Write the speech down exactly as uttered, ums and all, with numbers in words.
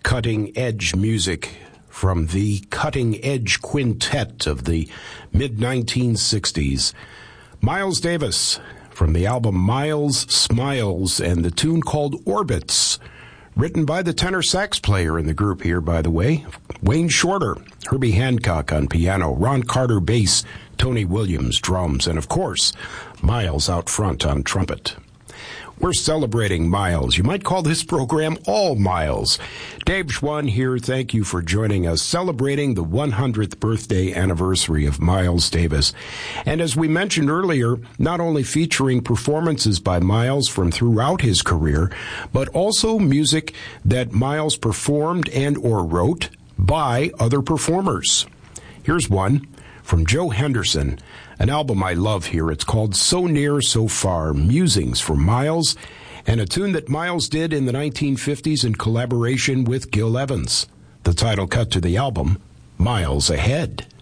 cutting-edge music from the Cutting Edge Quintet of the mid nineteen sixties. Miles Davis from the album Miles Smiles and the tune called Orbits, written by the tenor sax player in the group here, by the way, Wayne Shorter. Herbie Hancock on piano, Ron Carter bass, Tony Williams drums, and of course, Miles out front on trumpet. We're celebrating Miles. You might call this program All Miles. Dave Schwann here. Thank you for joining us, celebrating the one hundredth birthday anniversary of Miles Davis. And as we mentioned earlier, not only featuring performances by Miles from throughout his career, but also music that Miles performed and or wrote by other performers. Here's one from Joe Henderson, an album I love here. It's called So Near, So Far, Musings for Miles, and a tune that Miles did in the nineteen fifties in collaboration with Gil Evans. The title cut to the album, Miles Ahead.